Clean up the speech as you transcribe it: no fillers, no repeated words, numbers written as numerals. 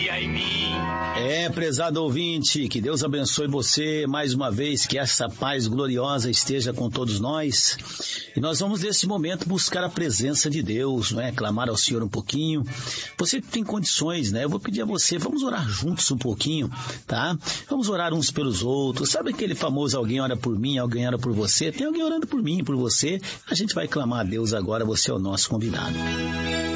Prezado ouvinte, que Deus abençoe você mais uma vez, que essa paz gloriosa esteja com todos nós. E nós vamos nesse momento buscar a presença de Deus, não é? Clamar ao Senhor um pouquinho. Você tem condições, né? Eu vou pedir a você, vamos orar juntos um pouquinho, tá? Vamos orar uns pelos outros. Sabe aquele famoso alguém ora por mim, alguém ora por você? Tem alguém orando por mim, por você. A gente vai clamar a Deus agora, você é o nosso convidado.